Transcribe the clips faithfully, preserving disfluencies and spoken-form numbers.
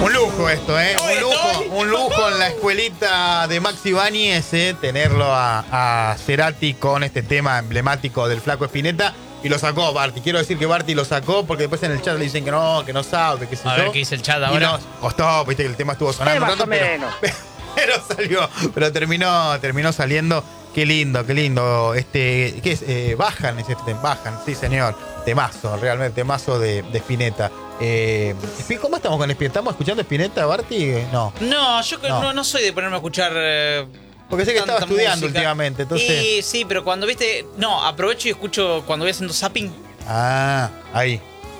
Un lujo esto, ¿eh? Un lujo, un lujo en la escuelita de Maxi Ibáñez, ¿eh? Tenerlo a, a Cerati con este tema emblemático del Flaco Spinetta. Y lo sacó Barty. Quiero decir que Barty lo sacó porque después en el chat le dicen que no, que no sabe, que sé yo. A ver qué dice el chat ahora. Y nos costó, viste que el tema estuvo sonando Eh, más tanto, o pero, menos. pero salió, pero terminó, terminó saliendo. Qué lindo, qué lindo. Este, ¿qué es? Eh, bajan, es este, bajan, sí señor. Temazo, realmente, temazo de, de Spinetta. Eh, ¿Cómo estamos con Spinetta? ¿Estamos escuchando Spinetta, Barty? No. No, yo No. no, no soy de ponerme a escuchar. Eh, Porque sé que estaba tanta estudiando música. últimamente, entonces. Sí, sí, pero cuando viste. No, aprovecho y escucho cuando voy haciendo zapping. Ah, ahí.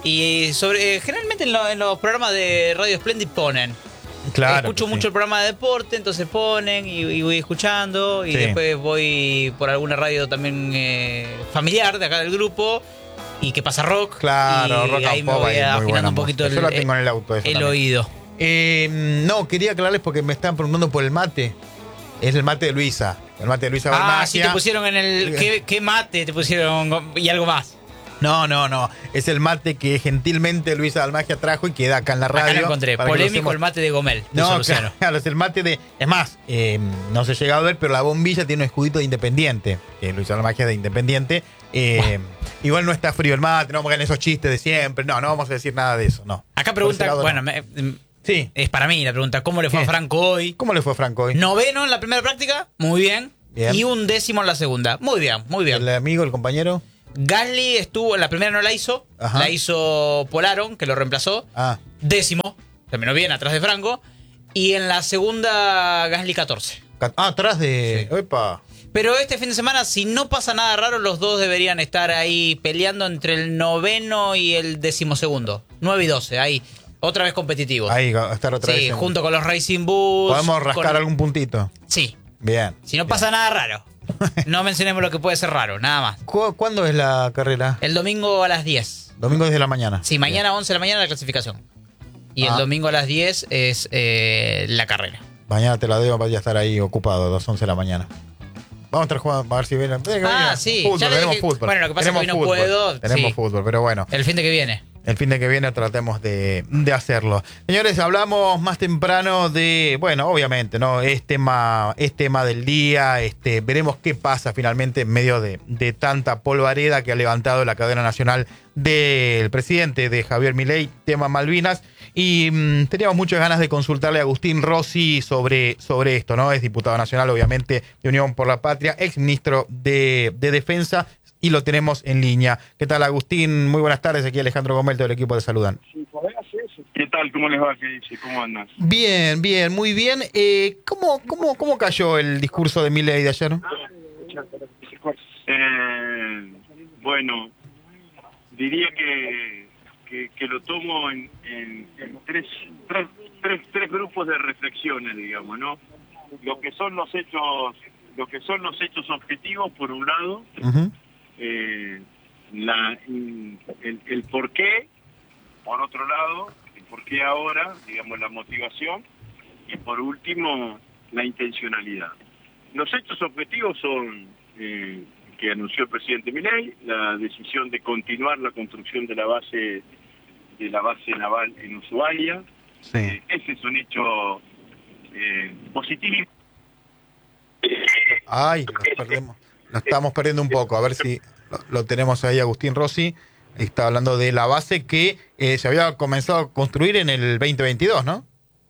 Y sobre. eh, generalmente en, lo- en los programas de Radio Splendid ponen. Claro. Escucho que sí. mucho el programa de deporte, entonces ponen y, y voy escuchando. Y Sí. después voy por alguna radio también eh, familiar de acá del grupo. Y que pasa rock. Claro, y rock and ahí me pop, voy ahí, muy afinando buena un poquito música. el, Yo la tengo en el auto, eso el también. oído. Eh, no, quería aclararles porque me estaban preguntando por el mate. Es el mate de Luisa. El mate de Luisa Ah, Balmagia. sí, te pusieron en el. ¿Qué, qué mate? Te pusieron. Y algo más. No, no, no. Es el mate que gentilmente Luisa Balmagia trajo y queda acá en la radio. Acá lo encontré. para que lo Polémico usemos. el mate de Gomel. de No, Soluciano. claro, es el mate de... Es más, eh, no se llega a ver, pero la bombilla tiene un escudito de Independiente. Que Luisa Balmagia es de Independiente. Eh, igual no está frío el mate, no vamos a hacer esos chistes de siempre. No, no vamos a decir nada de eso, no. Acá Por ese pregunta. lado, Bueno, no. me- Sí. es para mí la pregunta. ¿Cómo le fue ¿Qué? a Franco hoy? ¿Cómo le fue a Franco hoy? Noveno en la primera práctica. Muy bien. Bien. Y un décimo en la segunda. Muy bien, muy bien. ¿El amigo, el compañero? Gasly estuvo. En la primera no la hizo. Ajá. La hizo Polaron, que lo reemplazó. Ah, Décimo. Terminó bien atrás de Franco. Y en la segunda, Gasly catorce. cat- ah, atrás de... Sí. Epa. Pero este fin de semana, si no pasa nada raro, los dos deberían estar ahí peleando entre el noveno y el decimosegundo. nueve y doce, ahí. Otra vez competitivos. Ahí, va a estar otra vez. Sí, en- junto con los Racing Bulls. ¿Podemos rascar con- algún puntito? Sí. Bien. Si no pasa nada raro. No mencionemos lo que puede ser raro, nada más. ¿Cu- ¿Cuándo es la carrera? El domingo a las diez. Domingo desde la mañana. Sí, mañana a once de la mañana la clasificación. Y Ah. el domingo a las diez es eh, la carrera. Mañana te la debo, vaya a estar ahí ocupado a las once de la mañana. Vamos a estar jugando, a ver si viene. Ah, sí, Fútbol, ya le tenemos dije- fútbol. bueno, lo que pasa es que Tenemos hoy no fútbol, puedo, Tenemos sí. fútbol, pero bueno. El fin de que viene. El fin de que viene tratemos de, de hacerlo. Señores, hablamos más temprano de, bueno, obviamente, ¿no? Es tema, es tema del día, este, veremos qué pasa finalmente en medio de, de tanta polvareda que ha levantado la cadena nacional del presidente de Javier Milei, tema Malvinas. Y mmm, teníamos muchas ganas de consultarle a Agustín Rossi sobre, sobre esto, ¿no? Es diputado nacional, obviamente, de Unión por la Patria, exministro de, de Defensa. Y lo tenemos en línea. ¿Qué tal, Agustín? Muy buenas tardes. Aquí Alejandro Gomel, todo el equipo de Saludan. ¿Qué tal? ¿Cómo les va? ¿Qué dice? ¿Cómo andas? Bien, bien, muy bien. Eh, ¿cómo, cómo, ¿Cómo cayó el discurso de Milei de ayer? Eh, bueno, diría que, que, que lo tomo en, en, en tres, tres, tres, tres grupos de reflexiones, digamos, ¿no? Lo que son los hechos, lo que son los hechos objetivos, por un lado, Uh-huh. eh, la, el, el por qué, por otro lado, el por qué ahora, digamos, la motivación, y por último, la intencionalidad. Los hechos objetivos son eh, que anunció el presidente Milei, la decisión de continuar la construcción de la base de la base naval en Ushuaia. Sí. Eh, ese es un hecho eh, positivo. Ay, nos perdemos. Nos estamos perdiendo un poco. A ver si lo, lo tenemos ahí, Agustín Rossi. Está hablando de la base que eh, se había comenzado a construir en el veinte veintidós, ¿no?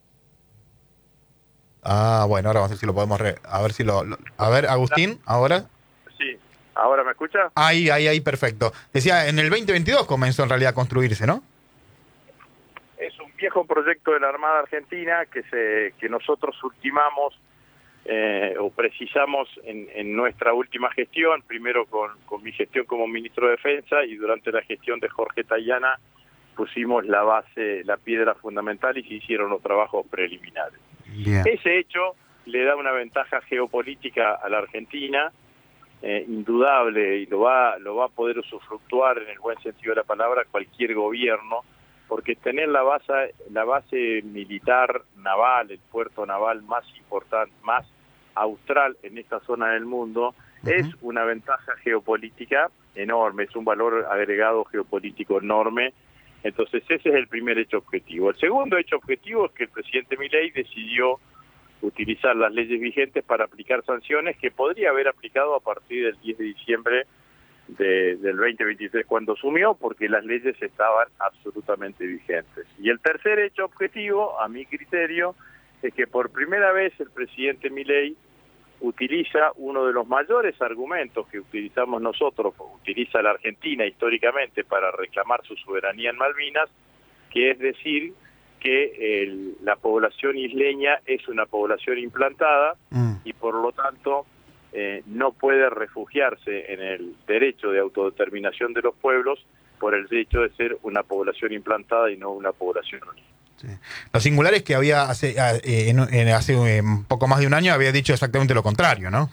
Ah, bueno, ahora vamos a ver si lo podemos... Re a ver si lo, lo... A ver, Agustín, ahora... Sí. ¿Ahora me escucha? Ahí, ahí, ahí, perfecto. Decía, en el veinte veintidós comenzó en realidad a construirse, ¿no? Es un viejo proyecto de la Armada Argentina que se que nosotros ultimamos eh, o precisamos en, en nuestra última gestión, primero con, con mi gestión como ministro de Defensa y durante la gestión de Jorge Tayana pusimos la base, la piedra fundamental y se hicieron los trabajos preliminares. Bien. Ese hecho le da una ventaja geopolítica a la Argentina, eh, indudable, y lo va, lo va a poder usufructuar en el buen sentido de la palabra cualquier gobierno, porque tener la base, la base militar naval, el puerto naval más importante, más austral en esta zona del mundo, uh-huh. es una ventaja geopolítica enorme, es un valor agregado geopolítico enorme, Entonces ese es el primer hecho objetivo. El segundo hecho objetivo es que el presidente Milei decidió utilizar las leyes vigentes para aplicar sanciones que podría haber aplicado a partir del diez de diciembre de, del veinte veintitrés cuando asumió, porque las leyes estaban absolutamente vigentes. Y el tercer hecho objetivo, a mi criterio, es que por primera vez el presidente Milei utiliza uno de los mayores argumentos que utilizamos nosotros, utiliza la Argentina históricamente para reclamar su soberanía en Malvinas, que es decir que el, la población isleña es una población implantada mm. y por lo tanto eh, no puede refugiarse en el derecho de autodeterminación de los pueblos por el hecho de ser una población implantada y no una población original. Sí. Lo singular es que había hace, en, en, hace un poco más de un año había dicho exactamente lo contrario, ¿no?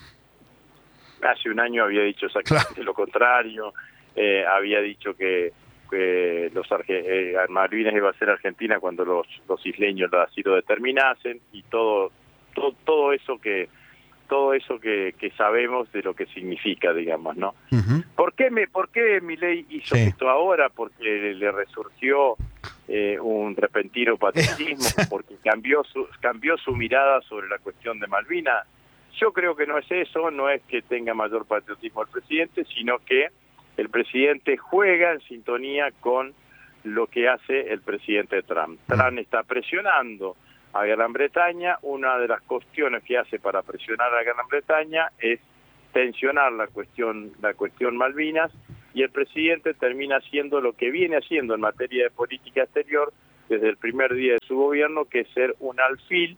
Hace un año había dicho exactamente claro. lo contrario, eh, había dicho que, que los eh, Malvinas iba a ser Argentina cuando los, los isleños así lo determinasen y todo, todo, todo eso que todo eso que, que sabemos de lo que significa, digamos, ¿no? Uh-huh. ¿Por qué me, por qué Milei hizo sí. esto ahora? Porque le resurgió eh, un repentino patriotismo, porque cambió su, cambió su mirada sobre la cuestión de Malvinas. Yo creo que no es eso, no es que tenga mayor patriotismo el presidente, sino que el presidente juega en sintonía con lo que hace el presidente Trump. Trump está presionando a Gran Bretaña. Una de las cuestiones que hace para presionar a Gran Bretaña es tensionar la cuestión la cuestión Malvinas, y el presidente termina haciendo lo que viene haciendo en materia de política exterior desde el primer día de su gobierno, que es ser un alfil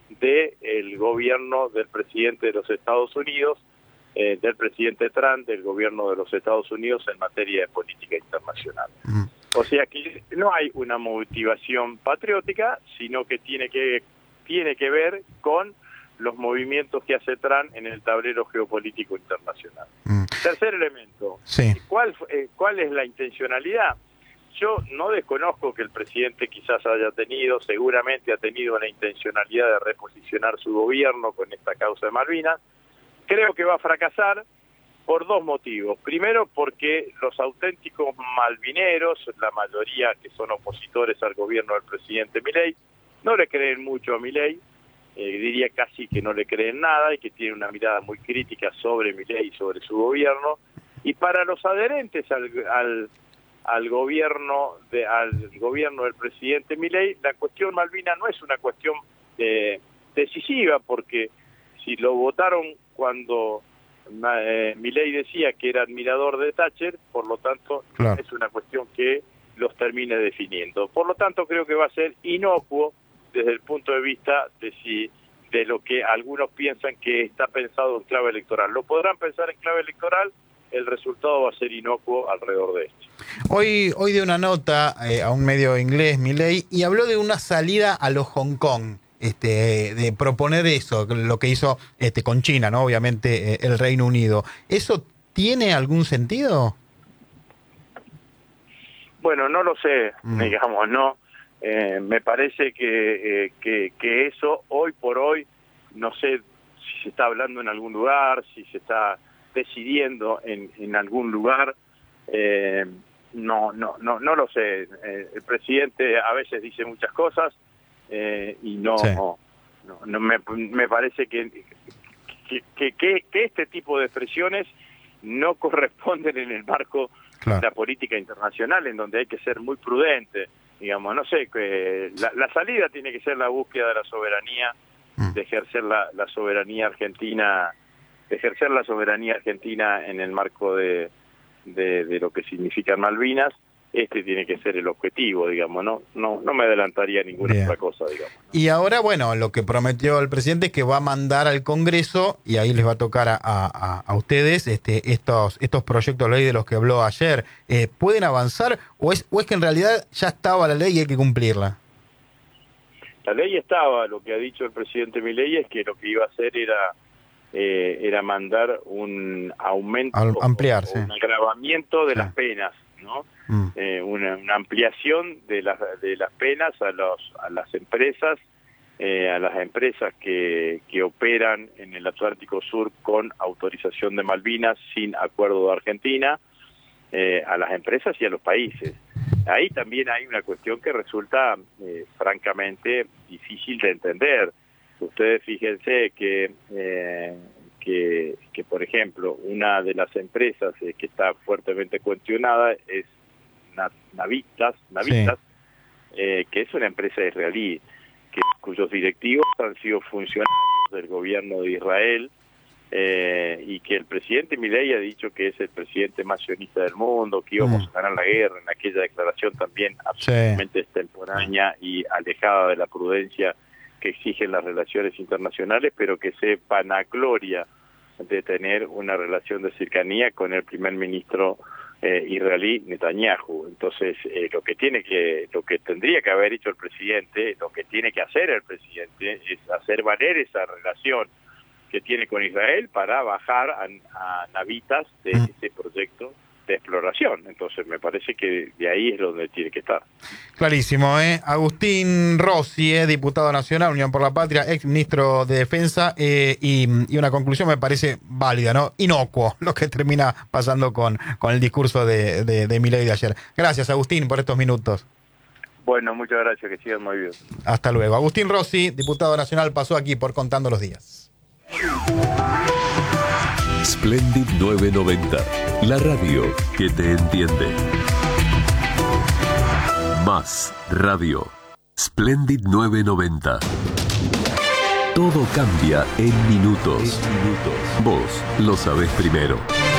del gobierno del presidente de los Estados Unidos, eh, del presidente Trump, del gobierno de los Estados Unidos en materia de política internacional. Mm. O sea que no hay una motivación patriótica, sino que tiene que tiene que ver con los movimientos que hace Trump en el tablero geopolítico internacional. Mm. Tercer elemento, sí. ¿cuál, eh, ¿cuál es la intencionalidad? Yo no desconozco que el presidente quizás haya tenido, seguramente ha tenido una intencionalidad de reposicionar su gobierno con esta causa de Malvinas. Creo que va a fracasar por dos motivos. Primero, porque los auténticos malvineros, la mayoría que son opositores al gobierno del presidente Milei, no le creen mucho a Milei, eh, diría casi que no le creen nada y que tiene una mirada muy crítica sobre Milei y sobre su gobierno. Y para los adherentes al, al, al gobierno de, al gobierno del presidente Milei, la cuestión Malvina no es una cuestión eh, decisiva, porque si lo votaron cuando Eh, Milei decía que era admirador de Thatcher, por lo tanto claro. es una cuestión que los termine definiendo. Por lo tanto creo que va a ser inocuo desde el punto de vista de si de lo que algunos piensan que está pensado en clave electoral. Lo podrán pensar en clave electoral, el resultado va a ser inocuo alrededor de esto. Hoy, hoy de una nota eh, a un medio inglés, Milei, y habló de una salida a los Hong Kong. Este, de proponer eso, lo que hizo este, con China, ¿no? Obviamente eh, el Reino Unido. ¿Eso tiene algún sentido? Bueno, no lo sé, mm. digamos, no. Eh, me parece que, eh, que, que eso hoy por hoy, no sé si se está hablando en algún lugar, si se está decidiendo en, en algún lugar, eh, no, no, no, no lo sé. Eh, el presidente a veces dice muchas cosas, Eh, y no, sí. no, no me, me parece que que, que que este tipo de expresiones no corresponden en el marco claro. de la política internacional, en donde hay que ser muy prudente, digamos, no sé, que la, la salida tiene que ser la búsqueda de la soberanía, mm. de ejercer la, la soberanía argentina, de ejercer la soberanía argentina en el marco de, de, de lo que significan Malvinas. Este tiene que ser el objetivo, digamos, no no no me adelantaría a ninguna Bien. otra cosa, digamos, ¿no? Y ahora, bueno, lo que prometió el presidente es que va a mandar al Congreso, y ahí les va a tocar a, a, a ustedes este estos estos proyectos de ley de los que habló ayer. Eh, ¿Pueden avanzar o es, o es que en realidad ya estaba la ley y hay que cumplirla? La ley estaba, lo que ha dicho el presidente Milei es que lo que iba a hacer era eh, era mandar un aumento, Al, ampliarse. o un agravamiento de sí. las penas, ¿no? Mm. Eh, una, una ampliación de las de las penas a los a las empresas eh, a las empresas que que operan en el Atlántico Sur con autorización de Malvinas sin acuerdo de Argentina, eh, a las empresas y a los países. ahí también hay una cuestión que resulta eh, francamente difícil de entender. Ustedes fíjense que, eh, que, que, por ejemplo, una de las empresas eh, que está fuertemente cuestionada es Navitas, Navitas sí. eh, que es una empresa israelí, que, cuyos directivos han sido funcionarios del gobierno de Israel, eh, y que el presidente Milei ha dicho que es el presidente más sionista del mundo, que íbamos mm. a ganar la guerra, en aquella declaración también absolutamente sí. extemporánea y alejada de la prudencia que exigen las relaciones internacionales, pero que se vanagloria de tener una relación de cercanía con el primer ministro eh, israelí Netanyahu. Entonces, eh, lo que tiene que, lo que tendría que haber hecho el presidente, lo que tiene que hacer el presidente es hacer valer esa relación que tiene con Israel para bajar a, a Navitas de ese proyecto de exploración. Entonces me parece que de ahí es donde tiene que estar. Clarísimo, ¿eh? Agustín Rossi, eh, diputado nacional, Unión por la Patria, ex ministro de Defensa, eh, y, y una conclusión me parece válida, ¿no? Inocuo, lo que termina pasando con, con el discurso de, de, de Milei de ayer. Gracias, Agustín, por estos minutos. Bueno, muchas gracias, que sigan muy bien. Hasta luego. Agustín Rossi, diputado nacional, pasó aquí por Contando los Días. Splendid novecientos noventa, la radio que te entiende. Más radio. Splendid novecientos noventa. Todo cambia en minutos. Vos lo sabés primero.